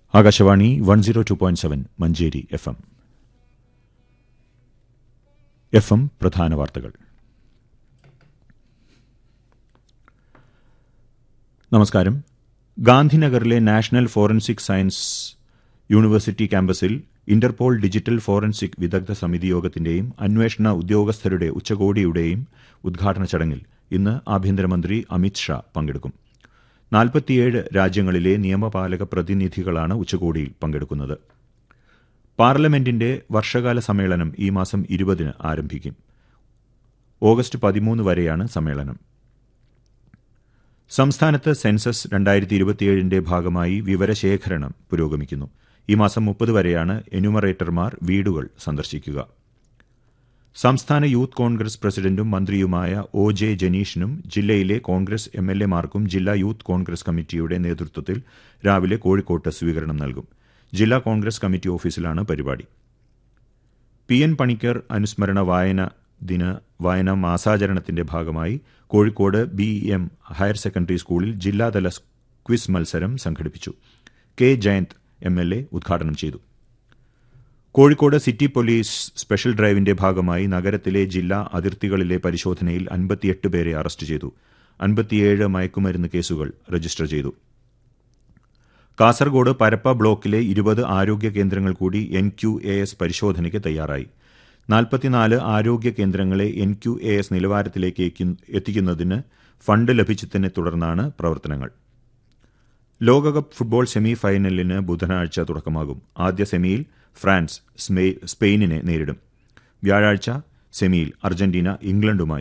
ആകാശവാണി 102.7 മഞ്ചേരി എഫ്.എം. പ്രധാന വാർത്തകൾ. നമസ്കാരം. ഗാന്ധിനഗറിലെ നാഷണൽ ഫോറൻസിക് സയൻസ് യൂണിവേഴ്സിറ്റി ക്യാമ്പസിൽ ഇന്റർപോൾ ഡിജിറ്റൽ ഫോറൻസിക് വിദഗ്ധ സമിതി യോഗത്തിന്റെയും അന്വേഷണ ഉദ്യോഗസ്ഥരുടെ ഉച്ചകോടിയുടെയും ഉദ്ഘാടന ചടങ്ങിൽ ഇന്ന് ആഭ്യന്തരമന്ത്രി അമിത് ഷാ പങ്കെടുക്കും. 47 രാജ്യങ്ങളിലെ നിയമപാലക പ്രതിനിധികളാണ് ഉച്ചകോടിയിൽ പങ്കെടുക്കുന്നത്. പാർലമെന്റിന്റെ വർഷകാല സമ്മേളനം ഈ മാസം 20-ന് ആരംഭിക്കും. ഓഗസ്റ്റ് 13 വരെയാണ് സമ്മേളനം. സംസ്ഥാനത്ത് സെൻസസ് 2027ന്റെ ഭാഗമായി വിവരശേഖരണം പുരോഗമിക്കുന്നു. ഈ മാസം 30 വരെയാണ് എന്യൂമറേറ്റർമാർ വീടുകൾ സന്ദർശിക്കുക. സംസ്ഥാന യൂത്ത് കോൺഗ്രസ് പ്രസിഡന്റും മന്ത്രിയുമായ ഒ.ജെ. ജനീഷിനും ജില്ലയിലെ കോൺഗ്രസ് എംഎൽഎമാർക്കും ജില്ലാ യൂത്ത് കോൺഗ്രസ് കമ്മിറ്റിയുടെ നേതൃത്വത്തിൽ രാവിലെ കോഴിക്കോട്ട് സ്വീകരണം നൽകും. ജില്ലാ കോൺഗ്രസ് കമ്മിറ്റി ഓഫീസിലാണ് പരിപാടി. പി.എൻ. പണിക്കർ അനുസ്മരണ വായന മാസാചരണത്തിന്റെ ഭാഗമായി കോഴിക്കോട് ബി.എം. ഹയർ സെക്കൻഡറി സ്കൂളിൽ ജില്ലാതല ക്വിസ് മത്സരം സംഘടിപ്പിച്ചു. കെ. ജയന്ത് എം.എൽ.എ. ഉദ്ഘാടനം ചെയ്തു. കോഴിക്കോട് സിറ്റി പോലീസ് സ്പെഷ്യൽ ഡ്രൈവിന്റെ ഭാഗമായി നഗരത്തിലെ ജില്ലാ അതിർത്തികളിലെ പരിശോധനയിൽ 58 പേരെ അറസ്റ്റ് ചെയ്തു. 57 മയക്കുമരുന്ന് കേസുകൾ രജിസ്റ്റർ ചെയ്തു. കാസർഗോഡ് പരപ്പ ബ്ലോക്കിലെ 20 ആരോഗ്യ കേന്ദ്രങ്ങൾ കൂടി NQAS പരിശോധനയ്ക്ക് തയ്യാറായി. 44 ആരോഗ്യ കേന്ദ്രങ്ങളെ NQAS നിലവാരത്തിലേക്ക് എത്തിക്കുന്നതിന് ഫണ്ട് ലഭിച്ചതിനെ തുടർന്നാണ് പ്രവർത്തനങ്ങൾ. ലോകകപ്പ് ഫുട്ബോൾ സെമി ഫൈനലിന് ബുധനാഴ്ച തുടക്കമാകും. ആദ്യ സെമിയിൽ ഫ്രാൻസ് സ്പെയിനിനെ നേരിടും. വ്യാഴാഴ്ച സെമിയിൽ അർജന്റീന ഇംഗ്ലണ്ടുമായി